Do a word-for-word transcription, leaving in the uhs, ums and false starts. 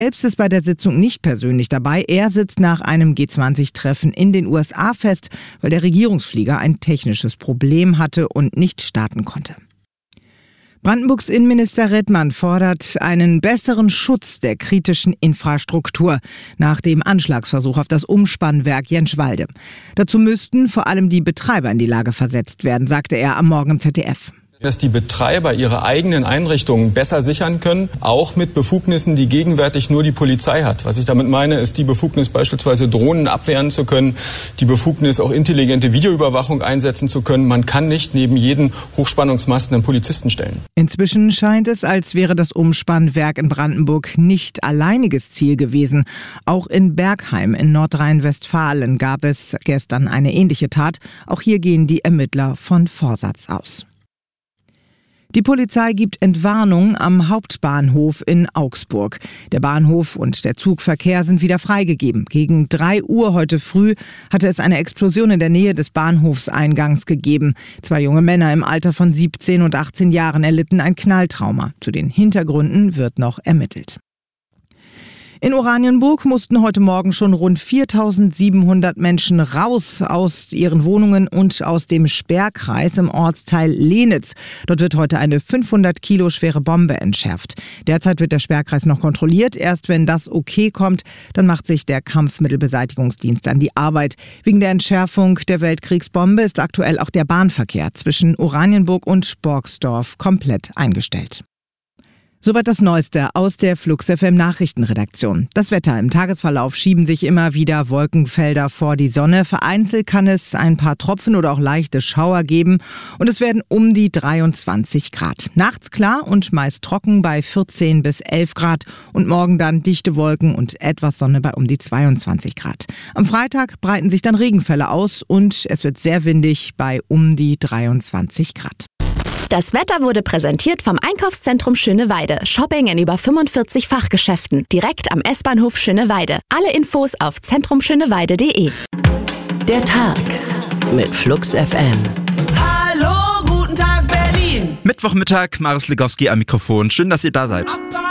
selbst ist bei der Sitzung nicht persönlich dabei. Er sitzt nach einem G zwanzig Treffen in den U S A fest, weil der Regierungsflieger ein technisches Problem hatte und nicht starten konnte. Brandenburgs Innenminister Redmann fordert einen besseren Schutz der kritischen Infrastruktur nach dem Anschlagsversuch auf das Umspannwerk Jenschwalde. Dazu müssten vor allem die Betreiber in die Lage versetzt werden, sagte er am Morgen im Z D F. Dass die Betreiber ihre eigenen Einrichtungen besser sichern können, auch mit Befugnissen, die gegenwärtig nur die Polizei hat. Was ich damit meine, ist die Befugnis, beispielsweise Drohnen abwehren zu können, die Befugnis, auch intelligente Videoüberwachung einsetzen zu können. Man kann nicht neben jeden Hochspannungsmasten einen Polizisten stellen. Inzwischen scheint es, als wäre das Umspannwerk in Brandenburg nicht alleiniges Ziel gewesen. Auch in Bergheim in Nordrhein-Westfalen gab es gestern eine ähnliche Tat. Auch hier gehen die Ermittler von Vorsatz aus. Die Polizei gibt Entwarnung am Hauptbahnhof in Augsburg. Der Bahnhof und der Zugverkehr sind wieder freigegeben. Gegen drei Uhr heute früh hatte es eine Explosion in der Nähe des Bahnhofseingangs gegeben. Zwei junge Männer im Alter von siebzehn und achtzehn Jahren erlitten ein Knalltrauma. Zu den Hintergründen wird noch ermittelt. In Oranienburg mussten heute Morgen schon rund viertausendsiebenhundert Menschen raus aus ihren Wohnungen und aus dem Sperrkreis im Ortsteil Lehnitz. Dort wird heute eine fünfhundert Kilo schwere Bombe entschärft. Derzeit wird der Sperrkreis noch kontrolliert. Erst wenn das okay kommt, dann macht sich der Kampfmittelbeseitigungsdienst an die Arbeit. Wegen der Entschärfung der Weltkriegsbombe ist aktuell auch der Bahnverkehr zwischen Oranienburg und Borgsdorf komplett eingestellt. Soweit das Neueste aus der Flux F M Nachrichtenredaktion. Das Wetter: Im Tagesverlauf schieben sich immer wieder Wolkenfelder vor die Sonne. Vereinzelt kann es ein paar Tropfen oder auch leichte Schauer geben und es werden um die dreiundzwanzig Grad. Nachts klar und meist trocken bei vierzehn bis elf Grad und morgen dann dichte Wolken und etwas Sonne bei um die zweiundzwanzig Grad. Am Freitag breiten sich dann Regenfälle aus und es wird sehr windig bei um die dreiundzwanzig Grad. Das Wetter wurde präsentiert vom Einkaufszentrum Schöneweide. Shopping in über fünfundvierzig Fachgeschäften. Direkt am S-Bahnhof Schöneweide. Alle Infos auf zentrumschöneweide punkt de. Der Tag mit Flux F M. Hallo, guten Tag Berlin. Mittwochmittag, Marius Legowski am Mikrofon. Schön, dass ihr da seid.